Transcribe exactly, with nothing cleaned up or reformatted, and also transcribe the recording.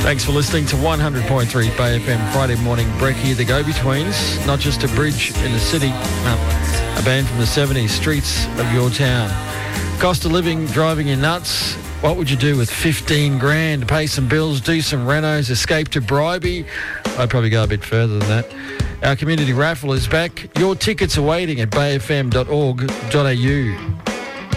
Thanks for listening to one hundred point three Bay F M Friday morning. Brekkie, the Go-Betweens, not just a bridge in the city, no, a band from the seventies, streets of your town. Cost of living driving you nuts. What would you do with fifteen grand? Pay some bills, do some renos, escape to Bribey? I'd probably go a bit further than that. Our community raffle is back. Your tickets are waiting at bay f m dot org dot a u.